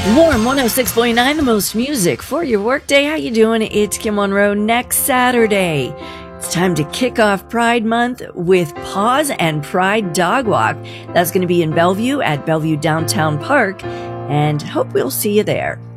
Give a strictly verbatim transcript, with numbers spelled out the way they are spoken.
Warm one oh six point nine, the most music for your workday. How you doing? It's Kim Monroe. Next Saturday, it's time to kick off Pride Month with Paws and Pride Dog Walk. That's going to be in Bellevue at Bellevue Downtown Park, and hope we'll see you there.